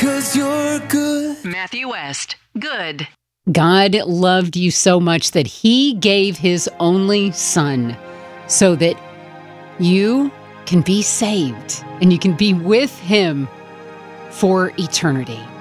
'cause you're good. Matthew West, good. God loved you so much that he gave his only son so that you can be saved and you can be with him for eternity.